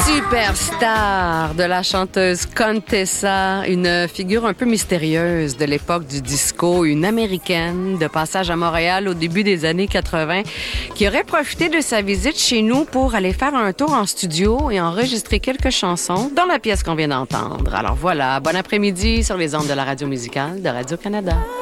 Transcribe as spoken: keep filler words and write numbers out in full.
Superstar de la chanteuse Contessa, une figure un peu mystérieuse de l'époque du disco, une Américaine de passage à Montréal au début des années quatre-vingt, qui aurait profité de sa visite chez nous pour aller faire un tour en studio et enregistrer quelques chansons dans la pièce qu'on vient d'entendre. Alors voilà, bon après-midi sur les ondes de la radio musicale de Radio-Canada.